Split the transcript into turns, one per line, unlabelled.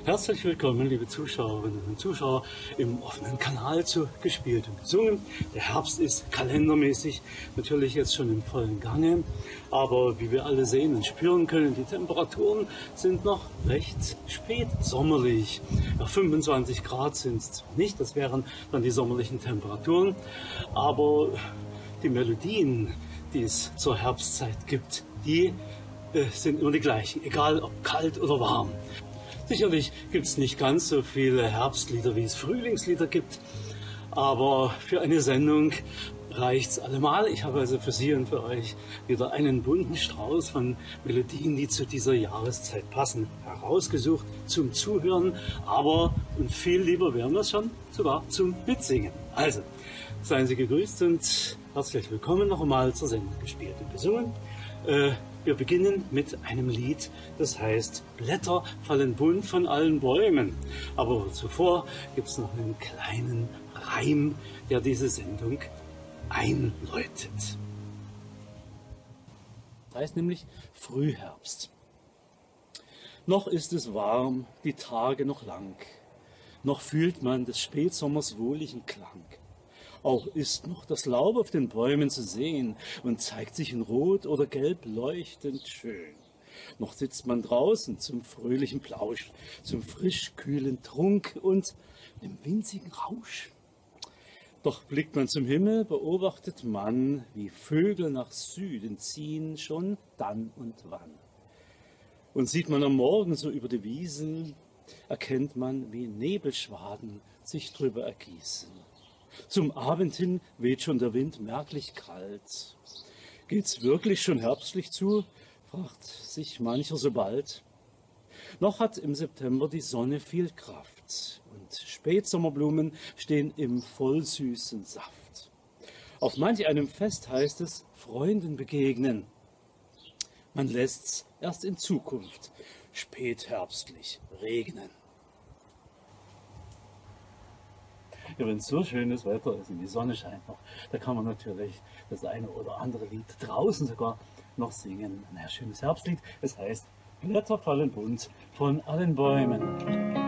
Herzlich willkommen, liebe Zuschauerinnen und Zuschauer, im offenen Kanal zu Gespielt und Gesungen. Der Herbst ist kalendermäßig natürlich jetzt schon im vollen Gange, aber wie wir alle sehen und spüren können, die Temperaturen sind noch recht spät sommerlich. Ja, 25 Grad sind es nicht, das wären dann die sommerlichen Temperaturen, aber die Melodien, die es zur Herbstzeit gibt, die sind immer die gleichen, egal ob kalt oder warm. Sicherlich gibt es nicht ganz so viele Herbstlieder, wie es Frühlingslieder gibt, aber für eine Sendung reicht's allemal. Ich habe also für Sie und für euch wieder einen bunten Strauß von Melodien, die zu dieser Jahreszeit passen, herausgesucht zum Zuhören, aber und viel lieber wären wir schon sogar zum Mitsingen. Also, seien Sie gegrüßt und herzlich willkommen noch einmal zur Sendung Gespielt und Gesungen. Wir beginnen mit einem Lied, das heißt Blätter fallen bunt von allen Bäumen. Aber zuvor gibt es noch einen kleinen Reim, der diese Sendung einläutet. Das heißt nämlich Frühherbst. Noch ist es warm, die Tage noch lang. Noch fühlt man des Spätsommers wohligen Klang. Auch ist noch das Laub auf den Bäumen zu sehen und zeigt sich in Rot oder Gelb leuchtend schön. Noch sitzt man draußen zum fröhlichen Plausch, zum frisch kühlen Trunk und dem winzigen Rausch. Doch blickt man zum Himmel, beobachtet man, wie Vögel nach Süden ziehen, schon dann und wann. Und sieht man am Morgen so über die Wiesen, erkennt man, wie Nebelschwaden sich drüber ergießen. Zum Abend hin weht schon der Wind merklich kalt. Geht's wirklich schon herbstlich zu? Fragt sich mancher so bald. Noch hat im September die Sonne viel Kraft und Spätsommerblumen stehen im vollsüßen Saft. Auf manch einem Fest heißt es Freunden begegnen. Man lässt's erst in Zukunft spätherbstlich regnen. Ja, wenn es so schönes Wetter ist und die Sonne scheint noch, da kann man natürlich das eine oder andere Lied draußen sogar noch singen. Ein schönes Herbstlied, es heißt Blätter fallen bunt von allen Bäumen.